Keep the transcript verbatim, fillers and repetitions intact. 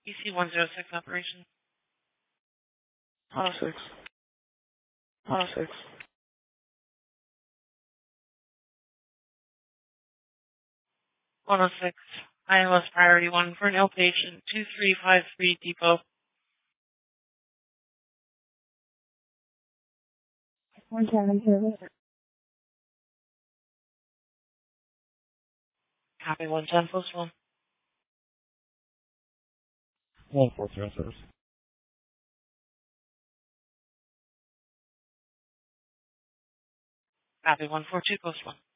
E C one zero six operation. one oh six. one oh six. one oh six. I L S priority one for an outpatient. two three five three depot. one seven service. Copy one ten post one. one four zero service. Copy one four two post one.